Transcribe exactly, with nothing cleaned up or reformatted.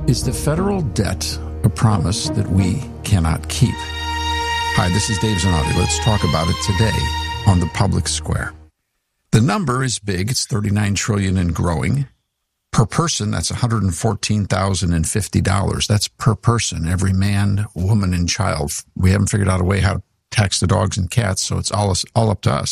Is the federal debt a promise that we cannot keep? Hi, this is Dave Zanotti. Let's talk about it today on the Public Square. The number is big. It's thirty-nine trillion dollars and growing. Per person, that's one hundred fourteen thousand fifty dollars. That's per person, every man, woman, and child. We haven't figured out a way how to tax the dogs and cats, so it's all, all up to us.